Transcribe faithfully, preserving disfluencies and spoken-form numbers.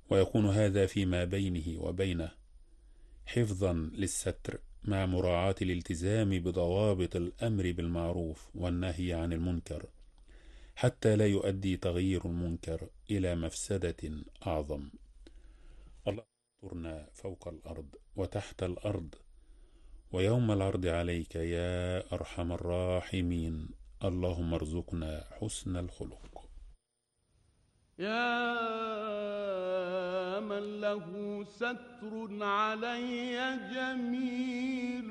ويكون هذا فيما بينه وبينه حفظا للستر مع مراعاة الالتزام بضوابط الأمر بالمعروف والنهي عن المنكر، حتى لا يؤدي تغيير المنكر إلى مفسدة أعظم. الله يسترنا فوق الأرض وتحت الأرض ويوم العرض عليك يا أرحم الراحمين. اللهم ارزقنا حسن الخلق. يا من له ستر علي جميل